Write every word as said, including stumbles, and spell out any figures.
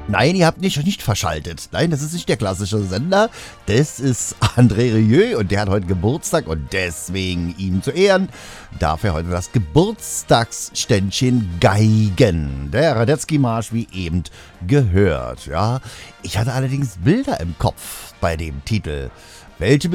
Nein, ihr habt nicht, nicht verschaltet. Nein, das ist nicht der klassische Sender. Das ist André Rieu und der hat heute Geburtstag und deswegen ihm zu Ehren darf er heute das Geburtstagsständchen geigen. Der Radetzky-Marsch, wie eben gehört. Ja, ich hatte allerdings Bilder im Kopf bei dem Titel. Welche